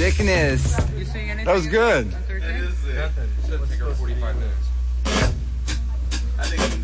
Sickness. You sing anything? That was good. On Thursday? It is sick. Nothing. It should take her 45 minutes. I think